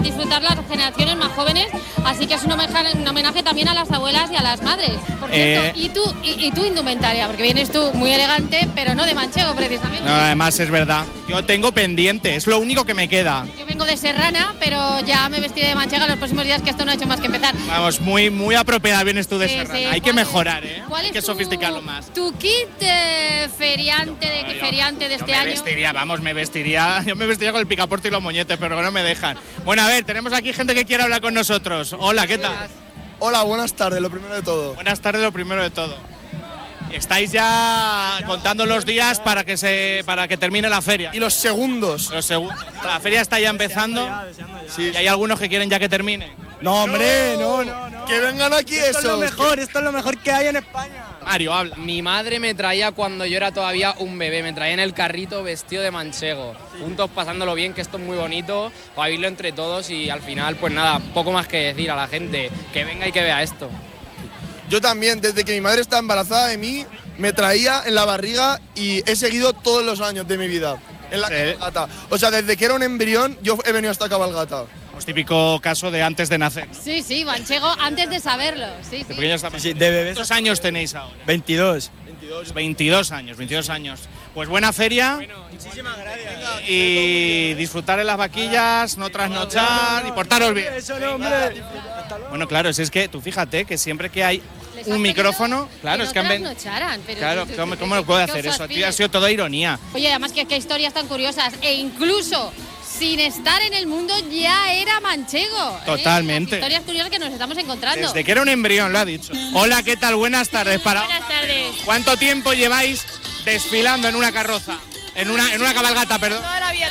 disfrutar las generaciones más jóvenes, así que es un homenaje también a las abuelas y a las madres. Por cierto, ¿y tu indumentaria? Porque vienes tú muy elegante, pero no de manchego precisamente. No, además es verdad, yo tengo pendiente, es lo único que me queda. Yo vengo de Serrana, pero ya me vestiré de manchega los próximos días, que esto no ha hecho más que empezar. Vamos, muy apropiada vienes tú de Sí, Serrana, sí. hay que mejorar, ¿eh? ¿Cuál Hay es que sofisticarlo más. tu kit feriante de este año? Me vestiría con el picaporte y los moñetes, pero no me dejan. Bueno, a ver, tenemos aquí gente que quiere hablar con nosotros. Hola, ¿qué tal? Hola, buenas tardes, lo primero de todo. Buenas tardes, lo primero de todo. Estáis ya contando los días para que termine la feria. Y los segundos. La feria está ya empezando. Sí. Y hay algunos que quieren ya que termine. No, hombre, no. Que vengan aquí Esto esos. es lo mejor que hay en España. Mario, habla. Mi madre me traía cuando yo era todavía un bebé, me traía en el carrito vestido de manchego, juntos pasándolo bien, que esto es muy bonito, para vivirlo entre todos y al final, pues nada, poco más que decir a la gente, que venga y que vea esto. Yo también, desde que mi madre está embarazada de mí, me traía en la barriga y he seguido todos los años de mi vida en la cabalgata. O sea, desde que era un embrión, yo he venido a esta cabalgata. Pues típico caso de antes de nacer. Sí, manchego antes de saberlo. Sí. De pequeños también. Sí, de bebés. ¿Cuántos años tenéis ahora? 22. 22 años. Pues buena feria. Muchísimas gracias. Y disfrutar en las vaquillas, no trasnochar y portaros bien. Eso no, hombre. Bueno, claro, si es que tú fíjate que siempre que hay Les un has micrófono, pedido claro, que es no que han trasnocharan, pero Claro, tú- ¿cómo lo puede ¿qué hacer os eso? Tío, fastidia? ha sido toda ironía. Oye, además que historias tan curiosas, e incluso sin estar en el mundo ya era manchego. Totalmente. Las historias curiosas que nos estamos encontrando. Desde que era un embrión, lo ha dicho. Hola, ¿qué tal? Buenas tardes. Buenas tardes. ¿Cuánto tiempo lleváis desfilando en una carroza? En una cabalgata, perdón. Toda la vida.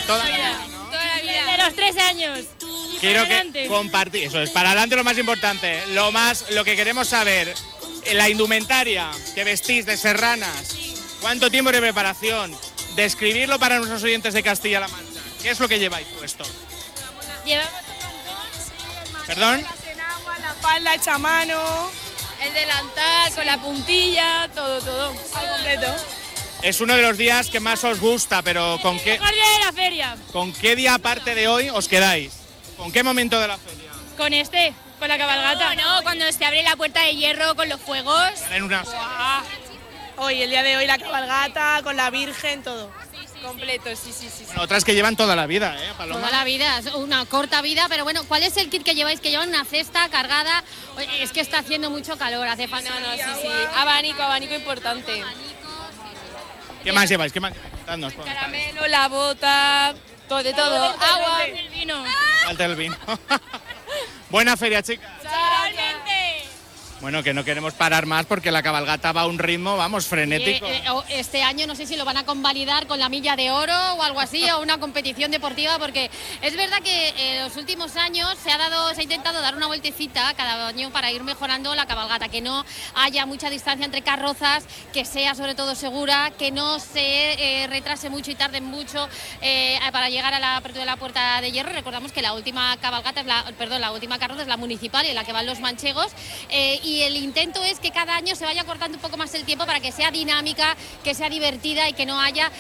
De los 3 años. Quiero que compartir, eso es, para adelante lo más importante, lo que queremos saber, la indumentaria que vestís de serranas, cuánto tiempo de preparación, describirlo para nuestros oyentes de Castilla-La Mancha, ¿qué es lo que lleváis puesto? Llevamos un montón. ¿Perdón? En agua, la falda hecha a mano, el delantal con la puntilla, todo, al completo. Es uno de los días que más os gusta, pero ¿con qué día de la feria. ¿con qué día aparte de hoy os quedáis? ¿Con qué momento de la feria? Con la cabalgata. No, cuando se abre la puerta de hierro con los fuegos. En una... Hoy, el día de hoy, la cabalgata, con la Virgen, todo. Completo, sí. Bueno, otras que llevan toda la vida, Paloma? Toda la vida, es una corta vida, pero bueno, ¿cuál es el kit que lleváis? Que llevan una cesta cargada. Oye, es que está haciendo mucho calor, hace falta. Sí. Abanico importante. ¿Qué más lleváis? Contadnos, por favor. Caramelo, la bota, todo, de todo. Agua, el vino. Falta el vino. Buena feria, chicas. Totalmente. Bueno, que no queremos parar más porque la cabalgata va a un ritmo, vamos, frenético. Este año no sé si lo van a convalidar con la milla de oro o algo así, o una competición deportiva, porque es verdad que en los últimos años se ha intentado dar una vueltecita cada año para ir mejorando la cabalgata, que no haya mucha distancia entre carrozas, que sea sobre todo segura, que no se retrase mucho y tarde mucho para llegar a la apertura de la Puerta de Hierro. Recordamos que la última cabalgata, la última carroza es la municipal, en la que van los manchegos, y el intento es que cada año se vaya cortando un poco más el tiempo para que sea dinámica, que sea divertida y que no haya